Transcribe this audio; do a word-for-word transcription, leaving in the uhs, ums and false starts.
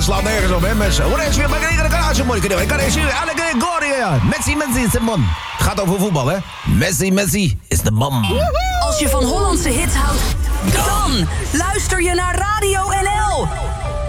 Slaat nergens op, hè, mensen. Messi, Messi, Simon. Het gaat over voetbal, hè. Messi, Messi is de man. Als je van Hollandse hits houdt, dan luister je naar Radio N L.